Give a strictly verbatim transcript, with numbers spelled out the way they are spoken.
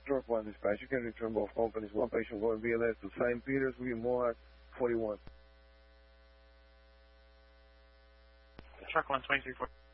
Truck one dispatch, you can return both companies. One patient going V L S to Saint Peter's, we Mohawk forty-one. Truck one twenty-three forty.